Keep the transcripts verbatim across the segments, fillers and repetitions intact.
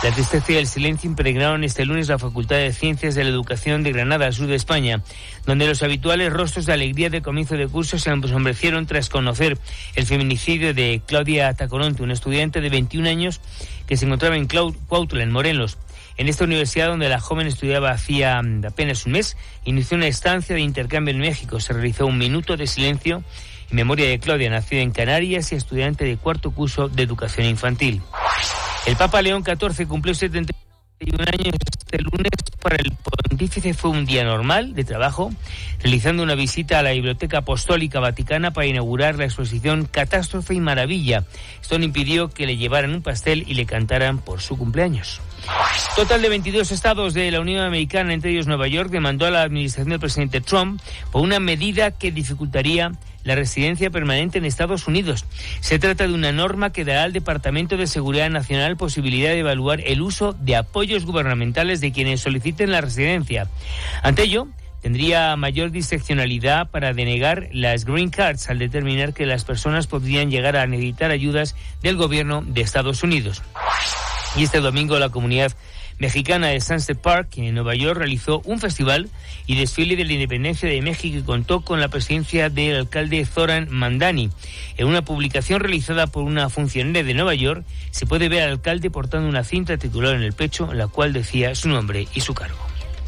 La tristeza y el silencio impregnaron este lunes la Facultad de Ciencias de la Educación de Granada, al sur de España, donde los habituales rostros de alegría de comienzo de curso se ensombrecieron tras conocer el feminicidio de Claudia Tacoronte, una estudiante de veintiún años que se encontraba en Cuautla, en Morelos. En esta universidad, donde la joven estudiaba hacía apenas un mes, inició una estancia de intercambio en México. Se realizó un minuto de silencio en memoria de Claudia, nacida en Canarias y estudiante de cuarto curso de educación infantil. El Papa León catorce cumplió setenta y un años este lunes. Para el pontífice fue un día normal de trabajo, realizando una visita a la Biblioteca Apostólica Vaticana para inaugurar la exposición Catástrofe y Maravilla. Esto no impidió que le llevaran un pastel y le cantaran por su cumpleaños. Total de veintidós estados de la Unión Americana, entre ellos Nueva York, demandó a la administración del presidente Trump por una medida que dificultaría la residencia permanente en Estados Unidos. Se trata de una norma que dará al Departamento de Seguridad Nacional posibilidad de evaluar el uso de apoyos gubernamentales de quienes soliciten la residencia. Ante ello, tendría mayor discrecionalidad para denegar las green cards al determinar que las personas podrían llegar a necesitar ayudas del gobierno de Estados Unidos. Y este domingo la comunidad mexicana de Sunset Park, en Nueva York, realizó un festival y desfile de la independencia de México y contó con la presencia del alcalde Zoran Mandani. En una publicación realizada por una funcionaria de Nueva York, se puede ver al alcalde portando una cinta titular en el pecho, en la cual decía su nombre y su cargo.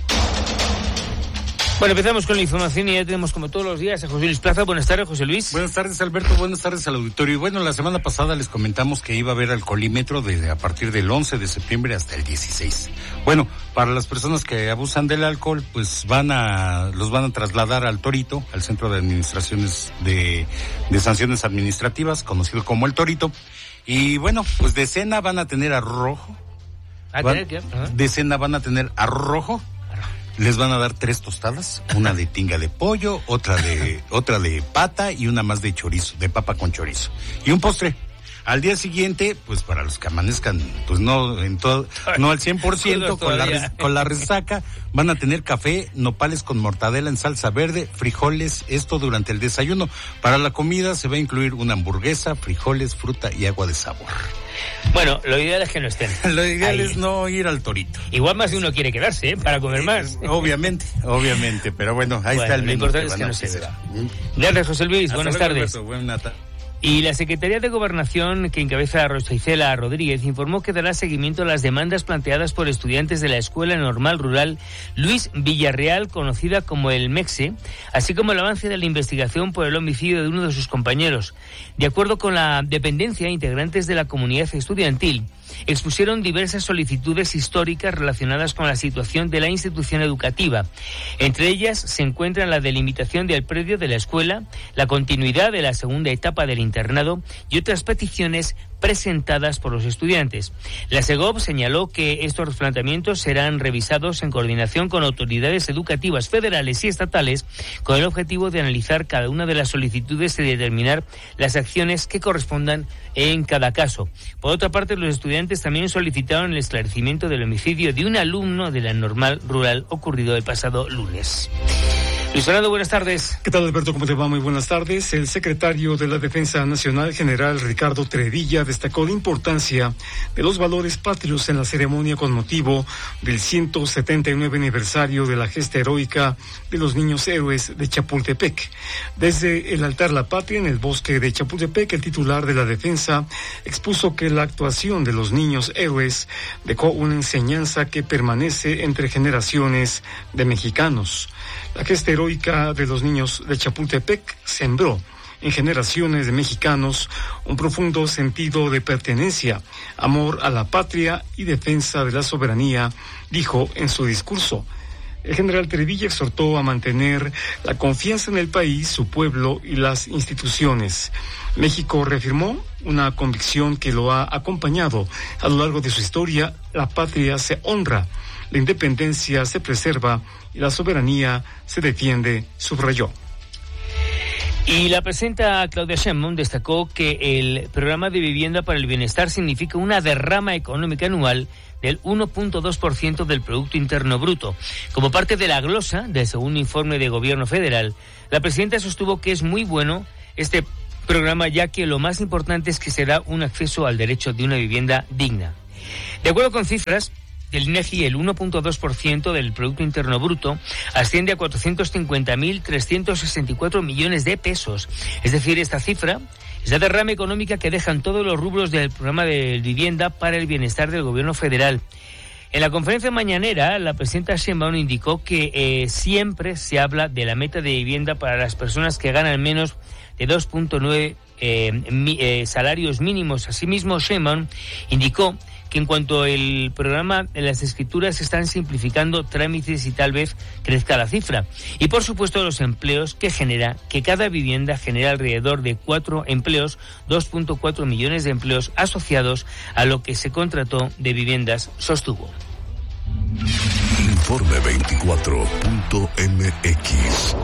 Bueno, empezamos con la información y ya tenemos, como todos los días, a José Luis Plaza. Buenas tardes, José Luis. Buenas tardes, Alberto. Buenas tardes al auditorio. Y bueno, la semana pasada les comentamos que iba a haber alcoholímetro desde a partir del once de septiembre hasta el dieciséis. Bueno, para las personas que abusan del alcohol, pues van a los van a trasladar al Torito, al Centro de Administraciones de, de Sanciones Administrativas, conocido como el Torito. Y bueno, pues de cena van a tener arroz rojo. ¿A tener qué? ¿Ah? De cena van a tener arroz rojo. Les van a dar tres tostadas, una de tinga de pollo, otra de otra de pata y una más de chorizo, de papa con chorizo. Y un postre. Al día siguiente, pues para los que amanezcan, pues no en todo, no al cien por ciento con la con la resaca, van a tener café, nopales con mortadela en salsa verde, frijoles, esto durante el desayuno. Para la comida se va a incluir una hamburguesa, frijoles, fruta y agua de sabor. Bueno, lo ideal es que no estén. Lo ideal ahí. Es no ir al Torito. Igual más de uno quiere quedarse, ¿eh? Para comer más. Obviamente, obviamente, pero bueno, ahí bueno, está el menú. Lo importante es que no se vea. Gracias, José Luis. Hasta buenas tardes. Alberto, buena tarde. Y la Secretaría de Gobernación, que encabeza Rosa Isela Rodríguez, informó que dará seguimiento a las demandas planteadas por estudiantes de la Escuela Normal Rural Luis Villarreal, conocida como el MEXE, así como el avance de la investigación por el homicidio de uno de sus compañeros. De acuerdo con la dependencia, integrantes de la comunidad estudiantil expusieron diversas solicitudes históricas relacionadas con la situación de la institución educativa. Entre ellas se encuentran la delimitación del predio de la escuela, la continuidad de la segunda etapa del internado y otras peticiones presentadas por los estudiantes. La SEGOV señaló que estos planteamientos serán revisados en coordinación con autoridades educativas federales y estatales con el objetivo de analizar cada una de las solicitudes y determinar las acciones que correspondan en cada caso. Por otra parte, los estudiantes también solicitaron el esclarecimiento del homicidio de un alumno de la Normal Rural ocurrido el pasado lunes. Luis Fernando, buenas tardes. ¿Qué tal, Alberto? ¿Cómo te va? Muy buenas tardes. El secretario de la Defensa Nacional, general Ricardo Trevilla, destacó la importancia de los valores patrios en la ceremonia con motivo del ciento setenta y nueve aniversario de la gesta heroica de los niños héroes de Chapultepec. Desde el altar La Patria en el bosque de Chapultepec, el titular de la Defensa expuso que la actuación de los niños héroes dejó una enseñanza que permanece entre generaciones de mexicanos. La gesta heroica de los niños de Chapultepec sembró en generaciones de mexicanos un profundo sentido de pertenencia, amor a la patria y defensa de la soberanía, dijo en su discurso. El general Trevilla exhortó a mantener la confianza en el país, su pueblo y las instituciones. México reafirmó una convicción que lo ha acompañado a lo largo de su historia: la patria se honra, la independencia se preserva y la soberanía se defiende, subrayó. Y la presidenta Claudia Sheinbaum destacó que el programa de vivienda para el bienestar significa una derrama económica anual del uno punto dos por ciento del Producto Interno Bruto. Como parte de la glosa del segundo informe de Gobierno Federal, la presidenta sostuvo que es muy bueno este programa, ya que lo más importante es que se da un acceso al derecho de una vivienda digna. De acuerdo con cifras del INEGI, el uno punto dos por ciento del Producto Interno Bruto asciende a cuatrocientos cincuenta mil trescientos sesenta y cuatro millones de pesos. Es decir, esta cifra es la derrama económica que dejan todos los rubros del programa de vivienda para el bienestar del gobierno federal. En la conferencia mañanera, la presidenta Sheinbaum indicó que eh, siempre se habla de la meta de vivienda para las personas que ganan menos de dos punto nueve eh, mi, eh, salarios mínimos. Asimismo, Sheinbaum indicó que en cuanto al programa, las escrituras se están simplificando trámites y tal vez crezca la cifra. Y por supuesto los empleos que genera, que cada vivienda genera alrededor de cuatro empleos, dos punto cuatro millones de empleos asociados a lo que se contrató de viviendas, sostuvo. Informe veinticuatro punto m x.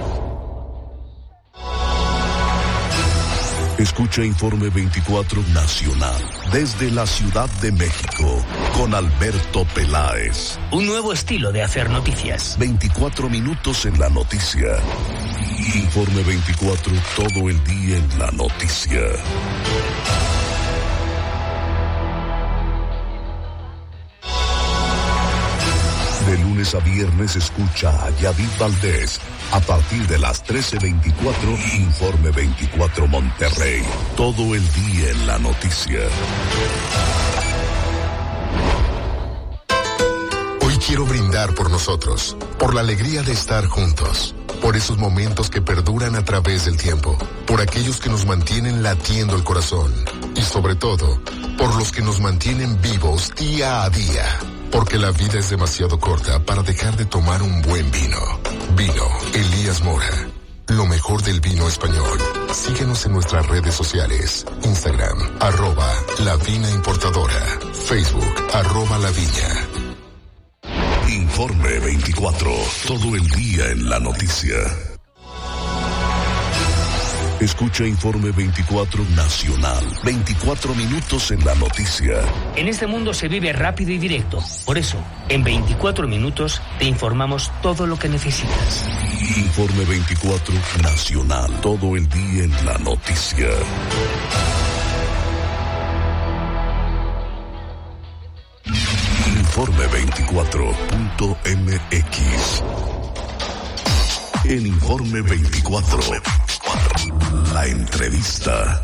Escucha Informe veinticuatro Nacional desde la Ciudad de México con Alberto Peláez. Un nuevo estilo de hacer noticias. veinticuatro minutos en la noticia. Informe veinticuatro, todo el día en la noticia. De lunes a viernes escucha a Yadid Valdés a partir de las trece veinticuatro, Informe veinticuatro Monterrey. Todo el día en la noticia. Hoy quiero brindar por nosotros, por la alegría de estar juntos, por esos momentos que perduran a través del tiempo, por aquellos que nos mantienen latiendo el corazón y sobre todo, por los que nos mantienen vivos día a día. Porque la vida es demasiado corta para dejar de tomar un buen vino. Vino Elías Mora. Lo mejor del vino español. Síguenos en nuestras redes sociales. Instagram, arroba La Vina Importadora. Facebook, arroba La Viña. Informe veinticuatro. Todo el día en la noticia. Escucha Informe veinticuatro Nacional. veinticuatro minutos en la noticia. En este mundo se vive rápido y directo. Por eso, en veinticuatro minutos te informamos todo lo que necesitas. Informe veinticuatro Nacional. Todo el día en la noticia. Informe veinticuatro punto m x. En Informe veinticuatro. La entrevista.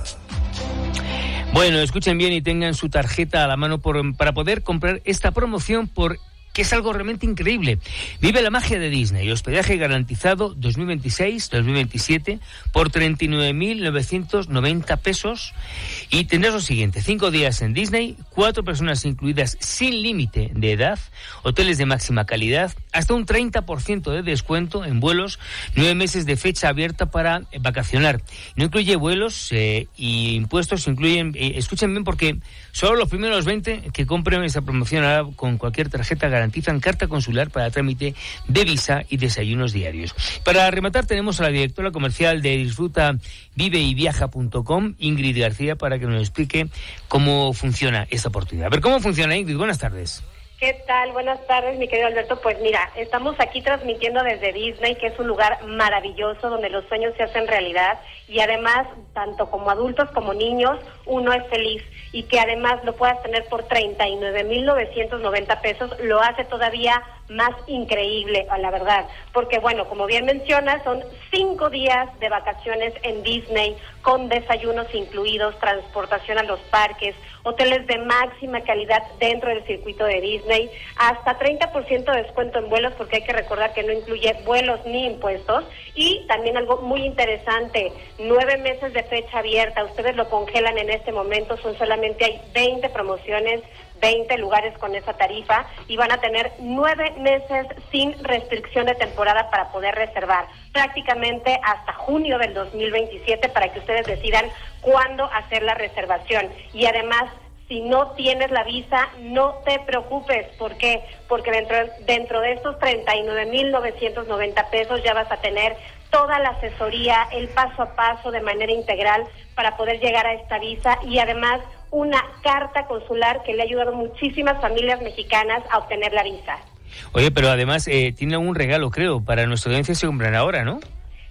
Bueno, escuchen bien y tengan su tarjeta a la mano por, para poder comprar esta promoción por que es algo realmente increíble. Vive la magia de Disney. Hospedaje garantizado dos mil veintiséis dos mil veintisiete por treinta y nueve mil novecientos noventa pesos. Y tendrás lo siguiente: cinco días en Disney, cuatro personas incluidas sin límite de edad, hoteles de máxima calidad, hasta un treinta por ciento de descuento en vuelos, nueve meses de fecha abierta para vacacionar. No incluye vuelos eh, y impuestos, incluyen, eh, escuchen bien porque solo los primeros veinte que compren esta promoción ahora con cualquier tarjeta garantizada garantizan carta consular para trámite de visa y desayunos diarios. Para rematar tenemos a la directora comercial de Disfruta Vive y Viaja punto com, Ingrid García, para que nos explique cómo funciona esta oportunidad. A ver, ¿cómo funciona, Ingrid? Buenas tardes. ¿Qué tal? Buenas tardes, mi querido Alberto. Pues mira, estamos aquí transmitiendo desde Disney, que es un lugar maravilloso donde los sueños se hacen realidad y además, tanto como adultos como niños, uno es feliz y que además lo puedas tener por treinta y nueve mil novecientos noventa pesos, lo hace todavía más increíble, a la verdad, porque bueno, como bien mencionas, son cinco días de vacaciones en Disney, con desayunos incluidos, transportación a los parques, hoteles de máxima calidad dentro del circuito de Disney, hasta treinta por ciento de descuento en vuelos, porque hay que recordar que no incluye vuelos ni impuestos, y también algo muy interesante, nueve meses de fecha abierta, ustedes lo congelan en este momento, son solamente hay veinte promociones, veinte lugares con esa tarifa y van a tener nueve meses sin restricción de temporada para poder reservar, prácticamente hasta junio del dos mil veintisiete para que ustedes decidan cuándo hacer la reservación. Y además, si no tienes la visa, no te preocupes. ¿Por qué? Porque dentro, dentro de estos treinta y nueve mil novecientos noventa pesos ya vas a tener toda la asesoría, el paso a paso de manera integral para poder llegar a esta visa y además una carta consular que le ha ayudado a muchísimas familias mexicanas a obtener la visa. Oye, pero además eh, tiene un regalo, creo, para nuestra audiencia se compran ahora, ¿no?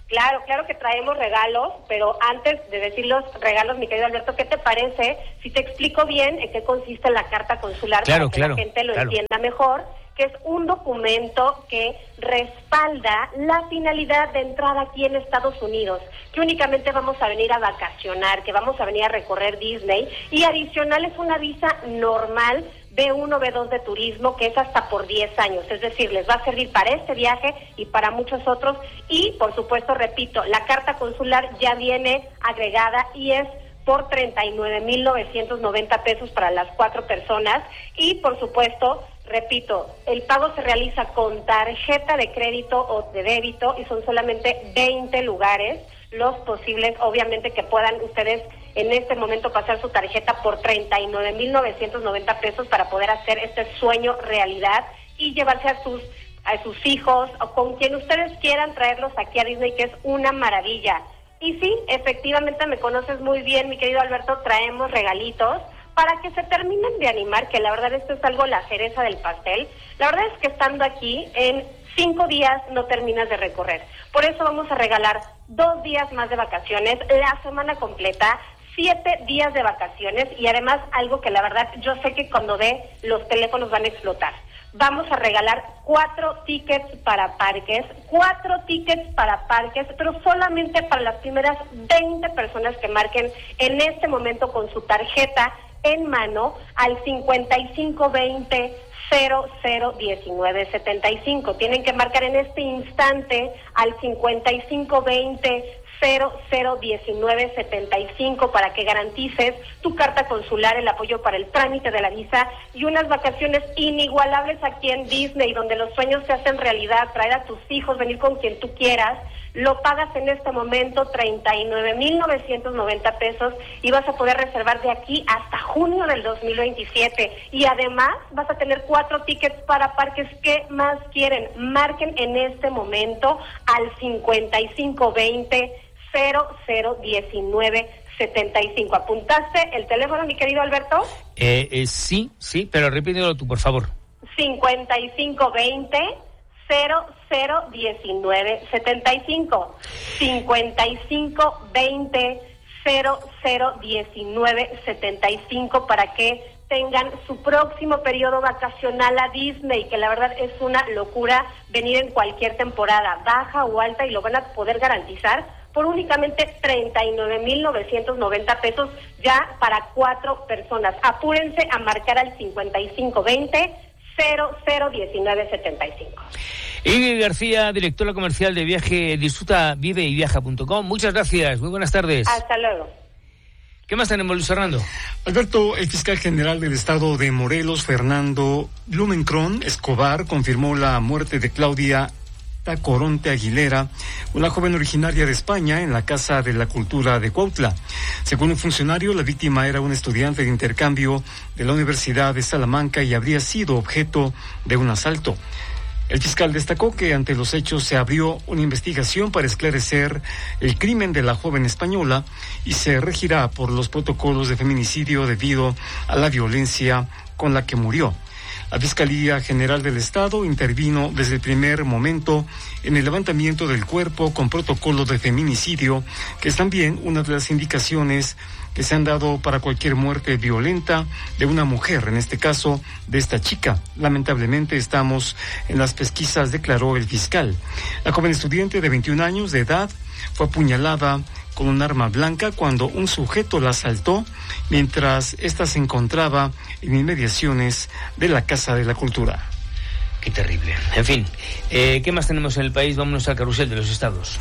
Claro, claro que traemos regalos, pero antes de decir los regalos, mi querido Alberto, ¿qué te parece si te explico bien en qué consiste la carta consular claro, para que claro, la gente lo claro. entienda mejor? Que es un documento que respalda la finalidad de entrar aquí en Estados Unidos, que únicamente vamos a venir a vacacionar, que vamos a venir a recorrer Disney, y adicional es una visa normal B uno, B dos de turismo, que es hasta por diez años, es decir, les va a servir para este viaje y para muchos otros, y por supuesto, repito, la carta consular ya viene agregada y es por treinta y nueve mil novecientos noventa pesos para las cuatro personas, y por supuesto, repito, el pago se realiza con tarjeta de crédito o de débito y son solamente veinte lugares los posibles, obviamente que puedan ustedes en este momento pasar su tarjeta por treinta y nueve mil novecientos noventa pesos para poder hacer este sueño realidad y llevarse a sus a sus hijos o con quien ustedes quieran traerlos aquí a Disney, que es una maravilla. Y sí, efectivamente me conoces muy bien, mi querido Alberto, traemos regalitos para que se terminen de animar, que la verdad esto es algo la cereza del pastel. La verdad es que estando aquí, en cinco días no terminas de recorrer. Por eso vamos a regalar dos días más de vacaciones, la semana completa, siete días de vacaciones y además algo que la verdad yo sé que cuando ve los teléfonos van a explotar. Vamos a regalar cuatro tickets para parques, cuatro tickets para parques, pero solamente para las primeras veinte personas que marquen en este momento con su tarjeta en mano al cincuenta y cinco veinte cero cero diecinueve setenta y cinco. Tienen que marcar en este instante al cincuenta y cinco veinte cero cero diecinueve setenta y cinco para que garantices tu carta consular, el apoyo para el trámite de la visa y unas vacaciones inigualables aquí en Disney, donde los sueños se hacen realidad, traer a tus hijos, venir con quien tú quieras. Lo pagas en este momento treinta y nueve mil novecientos noventa pesos y vas a poder reservar de aquí hasta junio del dos mil veintisiete. Y además vas a tener cuatro tickets para parques. ¿Qué más quieren? Marquen en este momento al cincuenta y cinco veinte cero cero diecinueve setenta y cinco. ¿Apuntaste el teléfono, mi querido Alberto? Eh, eh, sí, sí, pero repítelo tú, por favor. cincuenta y cinco veinte cero cero diecinueve setenta y cinco. cincuenta y cinco veinte cero cero diecinueve setenta y cinco para que tengan su próximo periodo vacacional a Disney, que la verdad es una locura venir en cualquier temporada, baja o alta, y lo van a poder garantizar por únicamente treinta y nueve mil novecientos noventa pesos ya para cuatro personas. Apúrense a marcar al cincuenta y cinco veinte cero cero diecinueve setenta y cinco. Ingrid García, directora comercial de Viaje Disfruta Vive y Viaja punto com. Muchas gracias, muy buenas tardes. Hasta luego. ¿Qué más tenemos, Luis Fernando? Alberto, el fiscal general del estado de Morelos, Fernando Blumenkron Escobar, confirmó la muerte de Claudia Coronte Aguilera, una joven originaria de España, en la Casa de la Cultura de Cuautla. Según un funcionario, la víctima era una estudiante de intercambio de la Universidad de Salamanca y habría sido objeto de un asalto. El fiscal destacó que ante los hechos se abrió una investigación para esclarecer el crimen de la joven española y se regirá por los protocolos de feminicidio debido a la violencia con la que murió. La Fiscalía General del Estado intervino desde el primer momento en el levantamiento del cuerpo con protocolo de feminicidio, que es también una de las indicaciones que se han dado para cualquier muerte violenta de una mujer, en este caso de esta chica. Lamentablemente estamos en las pesquisas, declaró el fiscal. La joven estudiante de veintiún años de edad fue apuñalada con un arma blanca cuando un sujeto la asaltó mientras ésta se encontraba en inmediaciones de la Casa de la Cultura. Qué terrible. En fin, eh, ¿qué más tenemos en el país? Vámonos al carrusel de los estados.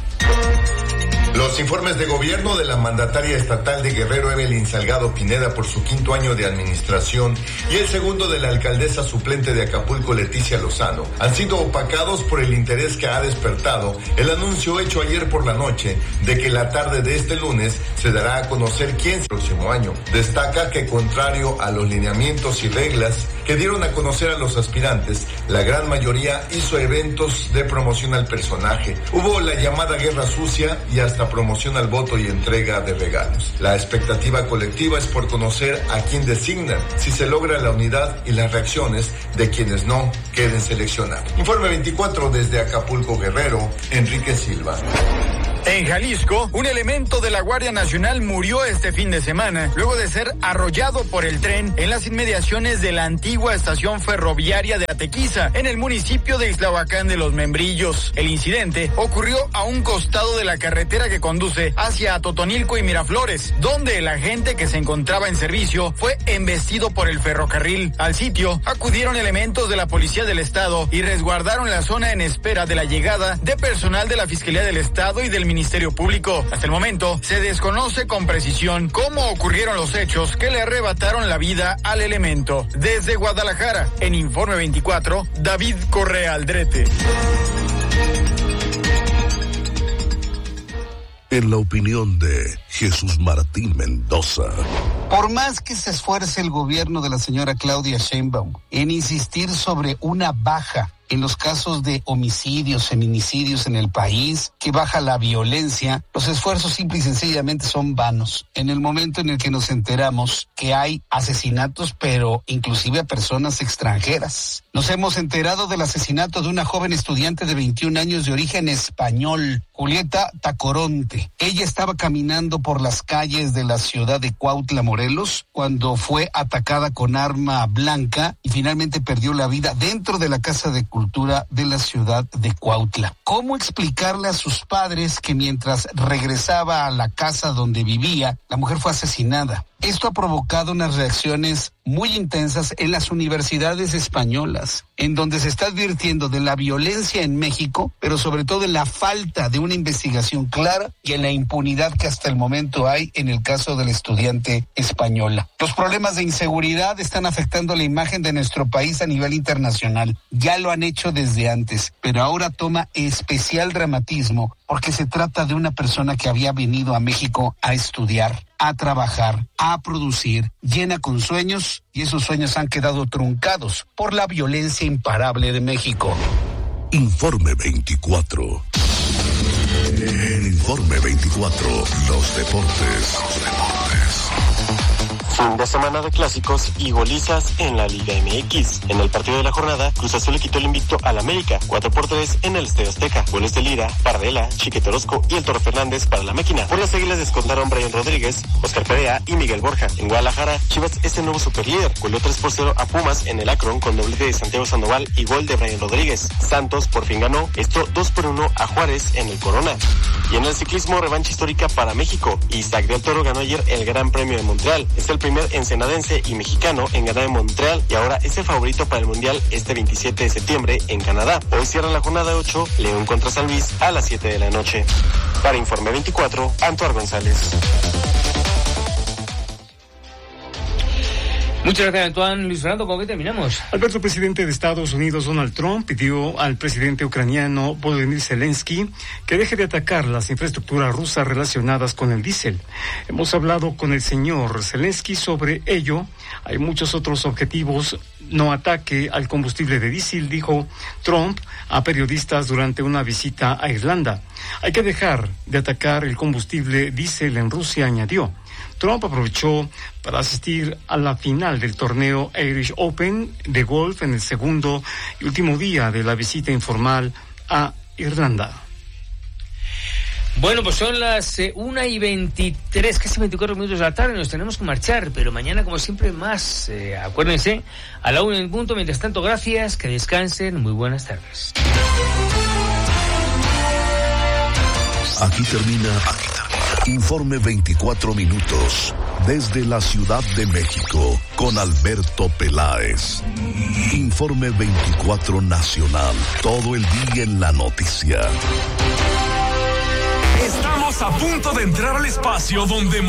Los informes de gobierno de la mandataria estatal de Guerrero, Evelyn Salgado Pineda, por su quinto año de administración, y el segundo de la alcaldesa suplente de Acapulco, Leticia Lozano, han sido opacados por el interés que ha despertado el anuncio hecho ayer por la noche de que la tarde de este lunes se dará a conocer quién será el próximo año. Destaca que, contrario a los lineamientos y reglas que dieron a conocer a los aspirantes, la gran mayoría hizo eventos de promoción al personaje. Hubo la llamada guerra sucia y hasta promoción al voto y entrega de regalos. La expectativa colectiva es por conocer a quién designan, si se logra la unidad, y las reacciones de quienes no queden seleccionados. Informe veinticuatro desde Acapulco, Guerrero, Enrique Silva. En Jalisco, un elemento de la Guardia Nacional murió este fin de semana, luego de ser arrollado por el tren en las inmediaciones de la antigua estación ferroviaria de Atequiza, en el municipio de Ixtlahuacán de los Membrillos. El incidente ocurrió a un costado de la carretera que conduce hacia Totonilco y Miraflores, donde el agente que se encontraba en servicio fue embestido por el ferrocarril. Al sitio acudieron elementos de la Policía del Estado y resguardaron la zona en espera de la llegada de personal de la Fiscalía del Estado y del Ministerio Público. Hasta el momento se desconoce con precisión cómo ocurrieron los hechos que le arrebataron la vida al elemento. Desde Guadalajara, en Informe veinticuatro, David Correa Aldrete. En la opinión de Jesús Martín Mendoza. Por más que se esfuerce el gobierno de la señora Claudia Sheinbaum en insistir sobre una baja en los casos de homicidios, feminicidios en el país, que baja la violencia, los esfuerzos simple y sencillamente son vanos. En el momento en el que nos enteramos que hay asesinatos, pero inclusive a personas extranjeras. Nos hemos enterado del asesinato de una joven estudiante de veintiún años de origen español, Julieta Tacoronte. Ella estaba caminando por las calles de la ciudad de Cuautla, Morelos, cuando fue atacada con arma blanca y finalmente perdió la vida dentro de la Casa de Cultura de la ciudad de Cuautla. ¿Cómo explicarle a sus padres que mientras regresaba a la casa donde vivía, la mujer fue asesinada? Esto ha provocado unas reacciones muy intensas en las universidades españolas, en donde se está advirtiendo de la violencia en México, pero sobre todo en la falta de una investigación clara y en la impunidad que hasta el momento hay en el caso de la estudiante española. Los problemas de inseguridad están afectando la imagen de nuestro país a nivel internacional. Ya lo han hecho desde antes, pero ahora toma especial dramatismo porque se trata de una persona que había venido a México a estudiar, a trabajar, a producir, llena con sueños, y esos sueños han quedado truncados por la violencia imparable de México. Informe veinticuatro. En Informe veinticuatro, los deportes. Los deportes. Fin de semana de clásicos y golizas en la Liga M X. En el partido de la jornada, Cruz Azul le quitó el invicto al América, cuatro por tres en el Estadio Azteca. Goles de Lira, Pardela, Chiquete Orozco y el Toro Fernández para la máquina. Por las Águilas descontaron Brian Rodríguez, Oscar Perea y Miguel Borja. En Guadalajara, Chivas es el nuevo superlíder. Goleó tres por cero a Pumas en el Akron con doblete de Santiago Sandoval y gol de Brian Rodríguez. Santos por fin ganó, esto dos por uno a Juárez en el Corona. Y en el ciclismo, revancha histórica para México. Isaac del Toro ganó ayer el Gran Premio de Montreal. Es el primer ensenadense y mexicano en ganar en Montreal y ahora es el favorito para el Mundial este veintisiete de septiembre en Canadá. Hoy cierra la jornada ocho, León contra San Luis a las siete de la noche. Para Informe veinticuatro, Antoine González. Muchas gracias, Antoine. Luis Fernando, ¿con qué terminamos? Alberto, presidente de Estados Unidos, Donald Trump, pidió al presidente ucraniano Volodymyr Zelensky que deje de atacar las infraestructuras rusas relacionadas con el diésel. Hemos hablado con el señor Zelensky sobre ello. Hay muchos otros objetivos. No ataque al combustible de diésel, dijo Trump a periodistas durante una visita a Irlanda. Hay que dejar de atacar el combustible diésel en Rusia, añadió. Trump aprovechó para asistir a la final del torneo Irish Open de golf en el segundo y último día de la visita informal a Irlanda. Bueno, pues son las eh, una y veintitrés, casi veinticuatro minutos de la tarde, nos tenemos que marchar, pero mañana, como siempre, más. Eh, acuérdense, a la una en punto. Mientras tanto, gracias, que descansen, muy buenas tardes. Aquí termina, aquí termina. Informe veinticuatro minutos, desde la Ciudad de México, con Alberto Peláez. Informe veinticuatro Nacional, todo el día en la noticia. Estamos a punto de entrar al espacio donde